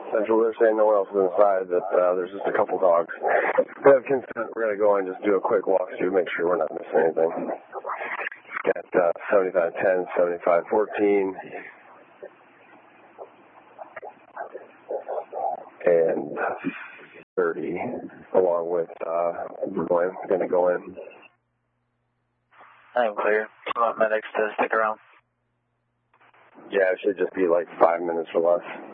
Central, they're saying no one else is inside, that there's just a couple dogs. We have consent. We're going to go and just do a quick walkthrough, make sure we're not missing anything. Got 7510, 7514, and 30, along with, we're going to go in. I'm clear. You want medics to stick around? Yeah, it should just be like 5 minutes or less.